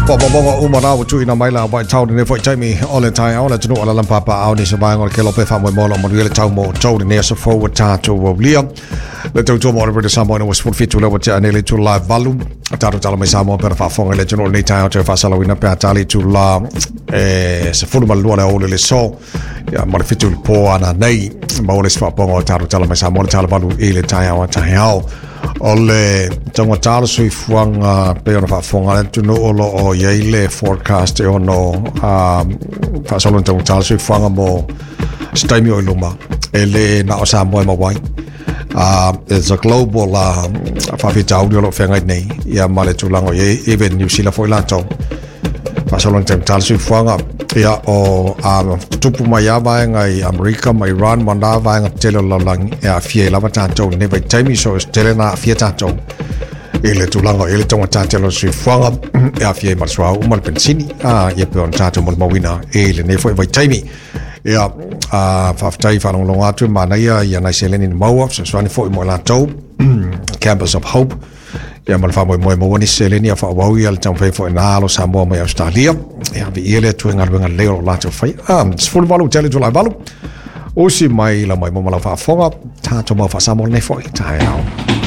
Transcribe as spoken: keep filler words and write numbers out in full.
Bongo umara wutu ina maila wa tau ni foi taimi ole tai ole tunu ala lampapa au ni sabai ngol kelo pe fa mo mo mo le tau mo tau ni so fo wa tatu wa lia le tau to mo re sa mo no was fit to le wa ta ne to live volume tatu tala mai sa mo per fa fo le tunu ni tai o fa sala wina pe tali to la eh se fu ma luala ole le so ya mo fit to po ana nei mo le fa bongo tatu tala mai sa mo tala valu ile tai o tai au ole tonga tala sui fuanga pe ona fa fonga tu no olo o yeile forecast e ono um fa solo tonga tala sui fuanga mo staimi o luma ele na osa mo mo wai uh it's a global uh fa fi audio lo fenga nei ya male tu lango ye even New Zealand foi la to fa solo tonga tala sui fuanga ya o um tupu mai vai ngai America mai Iran manda vai ngai tele la lang ya fie la bata to ne vai taimi so tele na fie ta to ele tu lango ele tonga ta tele si fanga ya fie ma swa o mal pensini a ye pe on ta to mo mawina ele ne foi vai taimi ya a fa tai fa long long atu mana ya ya na selen in mawa so so ni foi mo la to campus of hope ya mal fa mo mo mo ni selen ya fa wa ya tang fe foi na lo sa mo mo Australia ya vi ele tu ngal ngal leo la to fai um full valu tele to la valu o si mai la mai mo la fa fonga ta to mo fa sa mo ne foi ta ya